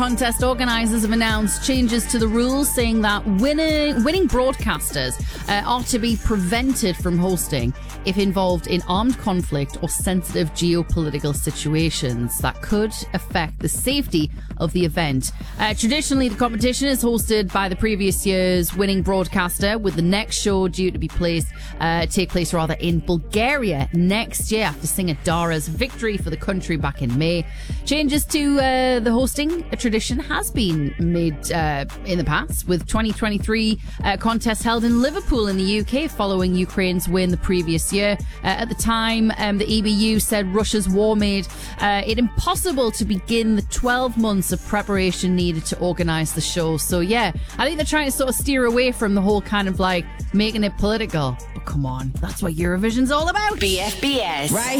Contest organisers have announced changes to the rules, saying that winning broadcasters are to be prevented from hosting if involved in armed conflict or sensitive geopolitical situations that could affect the safety of the event. Traditionally, the competition is hosted by the previous year's winning broadcaster, with the next show due to take place in Bulgaria next year after singer Dara's victory for the country back in May. Changes to the hosting tradition has been made in the past, with 2023 contest held in Liverpool in the UK following Ukraine's win the previous year. At the time, the EBU said Russia's war made it impossible to begin the 12 months of preparation needed to organise the show. So yeah, I think they're trying to sort of steer away from the whole kind of like making it political. But come on, that's what Eurovision's all about. BFBS. Right